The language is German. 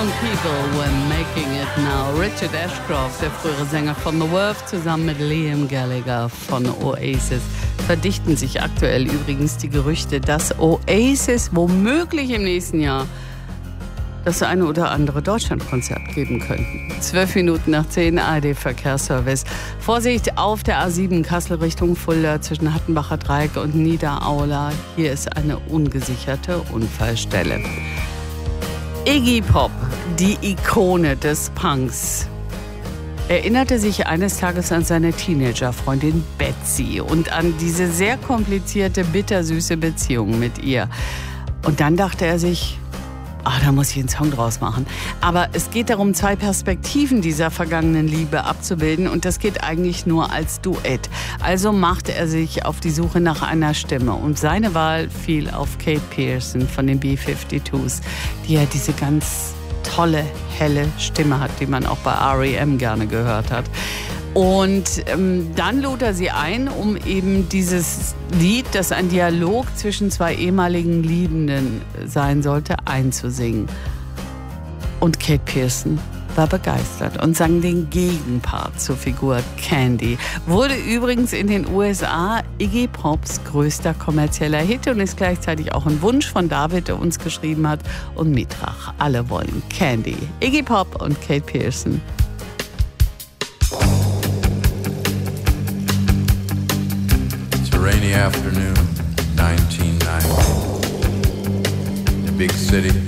Young people were making it now. Richard Ashcroft, der frühere Sänger von The Verve, zusammen mit Liam Gallagher von Oasis, verdichten sich aktuell übrigens die Gerüchte, dass Oasis womöglich im nächsten Jahr das eine oder andere Deutschlandkonzert geben könnten. 12 Minuten nach 10, ARD-Verkehrsservice. Vorsicht auf der A7 Kassel Richtung Fulda zwischen Hattenbacher Dreieck und Niederaula. Hier ist eine ungesicherte Unfallstelle. Iggy Pop, die Ikone des Punks, erinnerte sich eines Tages an seine Teenagerfreundin Betsy und an diese sehr komplizierte, bittersüße Beziehung mit ihr. Und dann dachte er sich, da muss ich einen Song draus machen. Aber es geht darum, zwei Perspektiven dieser vergangenen Liebe abzubilden und das geht eigentlich nur als Duett. Also machte er sich auf die Suche nach einer Stimme und seine Wahl fiel auf Kate Pearson von den B-52s, die ja diese ganz tolle, helle Stimme hat, die man auch bei R.E.M. gerne gehört hat. Und dann lud er sie ein, um eben dieses Lied, das ein Dialog zwischen zwei ehemaligen Liebenden sein sollte, einzusingen. Und Kate Pearson war begeistert und sang den Gegenpart zur Figur Candy. Wurde übrigens in den USA Iggy Pops größter kommerzieller Hit und ist gleichzeitig auch ein Wunsch von David, der uns geschrieben hat, und Mitrach. Alle wollen Candy. Iggy Pop und Kate Pearson. Rainy afternoon, 1990. The big city.